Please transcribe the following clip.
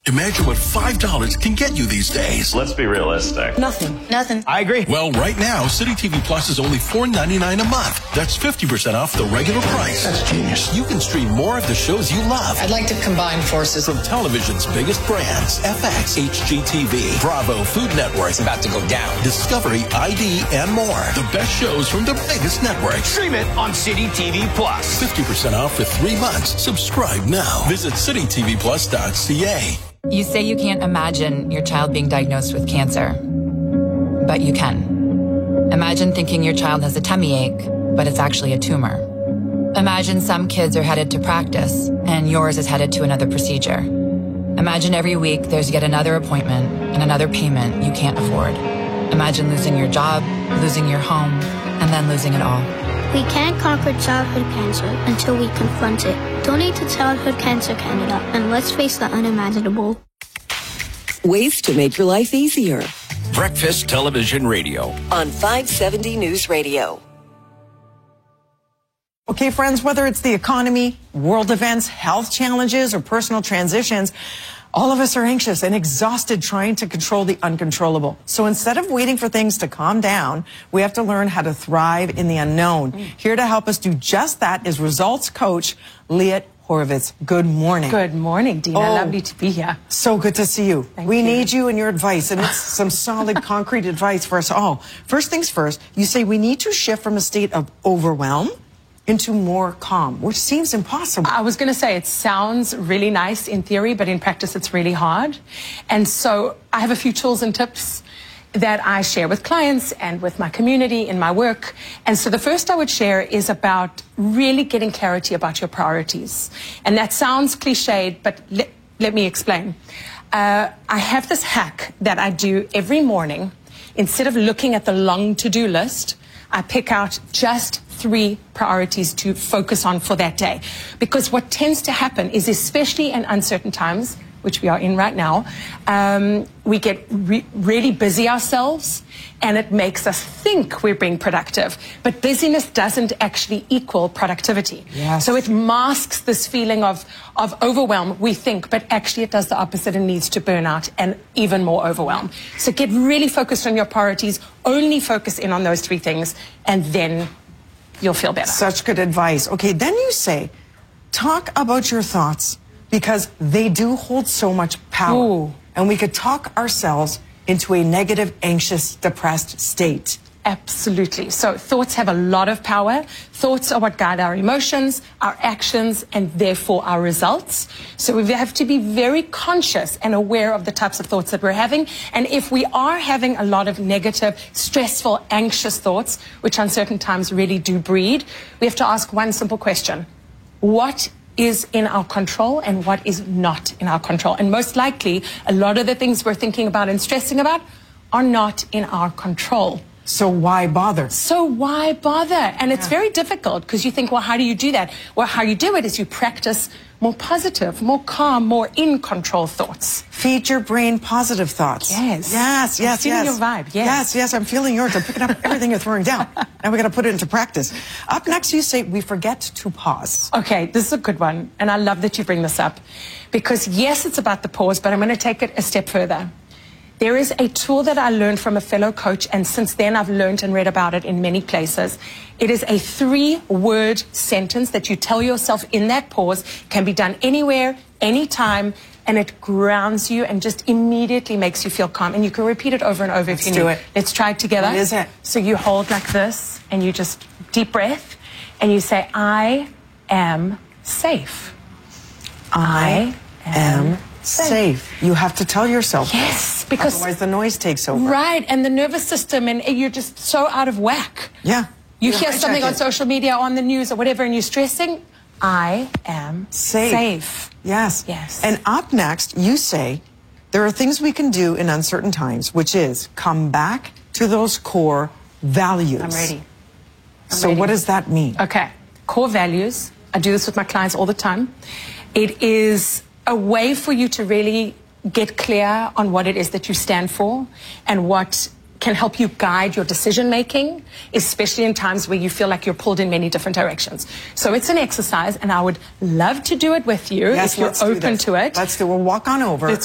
Imagine what $5 can get you these days. Let's be realistic. Nothing. I agree. Well, right now, City TV Plus is only $4.99 a month. That's 50% off the regular price. That's genius. You can stream more of the shows you love. I'd like to combine forces. From television's biggest brands, FX, HGTV, Bravo, Food Network, It's about to go down. Discovery, ID, and more. The best shows from the biggest networks. Stream it on City TV Plus. 50% off for 3 months. Subscribe now. Visit citytvplus.ca. You say you can't imagine your child being diagnosed with cancer, but you can. Imagine thinking your child has a tummy ache, but it's actually a tumor. Imagine some kids are headed to practice and yours is headed to another procedure. Imagine every week there's yet another appointment and another payment you can't afford. Imagine losing your job, losing your home, and then losing it all. We can't conquer childhood cancer until we confront it. Donate to Childhood Cancer Canada and let's face the unimaginable. Ways to make your life easier. Breakfast Television Radio. On 570 News Radio. Okay, friends, whether it's the economy, world events, health challenges, or personal transitions, all of us are anxious and exhausted trying to control the uncontrollable. So instead of waiting for things to calm down, we have to learn how to thrive in the unknown. Here to help us do just that is results coach Liat Horowitz. Good morning. Good morning, Dina. Lovely to be here. So good to see you. We need you and your advice, and it's some solid, concrete advice for us all. First things first, you say we need to shift from a state of overwhelm into more calm, which seems impossible. I was going to say it sounds really nice in theory, but in practice it's really hard. And so I have a few tools and tips that I share with clients and with my community in my work. And so the first I would share is about really getting clarity about your priorities. And that sounds cliched, but let me explain. I have this hack that I do every morning. Instead of looking at the long to-do list, I pick out just 3 priorities to focus on for that day. Because what tends to happen is, especially in uncertain times, which we are in right now, we get really busy ourselves, and it makes us think we're being productive. But busyness doesn't actually equal productivity. Yes. So it masks this feeling of overwhelm, we think, but actually it does the opposite and leads to burnout and even more overwhelm. So get really focused on your priorities, only focus in on those 3 things, and then you'll feel better. Such good advice. Okay, then you say, talk about your thoughts, because they do hold so much power. Ooh. And we could talk ourselves into a negative, anxious, depressed state. Absolutely. So thoughts have a lot of power. Thoughts are what guide our emotions, our actions, and therefore our results. So we have to be very conscious and aware of the types of thoughts that we're having. And if we are having a lot of negative, stressful, anxious thoughts, which on certain times really do breed, we have to ask one simple question. What is in our control and what is not in our control? And most likely, a lot of the things we're thinking about and stressing about are not in our control. So why bother? So why bother? And it's very difficult because you think, well, how do you do that? Well, how you do it is you practice more positive, more calm, more in control thoughts. Feed your brain positive thoughts. Yes. Yes, yes, I'm feeling your vibe. Yes. Yes, I'm feeling yours. I'm picking up everything you're throwing down. Now we got to put it into practice. Up next, you say we forget to pause. Okay, this is a good one. And I love that you bring this up. Because yes, it's about the pause, but I'm going to take it a step further. There is a tool that I learned from a fellow coach, and since then I've learned and read about it in many places. It is a 3-word sentence that you tell yourself in that pause, can be done anywhere, anytime, and it grounds you and just immediately makes you feel calm. And you can repeat it over and over if you need. Let's do it. Let's try it together. What is it? So you hold like this, and you just deep breath, and you say, I am safe. I am safe. You have to tell yourself. Yes, because otherwise the noise takes over. Right, and the nervous system, and you're just so out of whack. Yeah. You hear something on social media, on the news, or whatever, and you're stressing. I am safe. Yes. Yes. And up next, you say there are things we can do in uncertain times, which is come back to those core values. I'm ready. So what does that mean? Okay. Core values. I do this with my clients all the time. It is a way for you to really get clear on what it is that you stand for and what can help you guide your decision making, especially in times where you feel like you're pulled in many different directions. So it's an exercise, and I would love to do it with you if you're open to it. Let's do it. We'll walk on over.